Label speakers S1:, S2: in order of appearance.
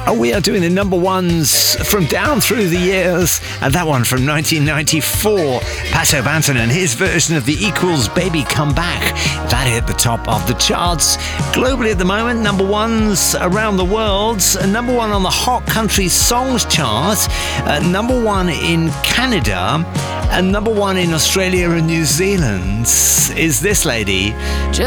S1: Oh, we are doing the number ones from down through the years, and that one from 1994, Pato Banton and his version of the Equals Baby Come Back. That hit the top of the charts. Globally at the moment, number ones around the world, number one on the Hot Country Songs chart, number one in Canada, and number one in Australia and New Zealand is this lady.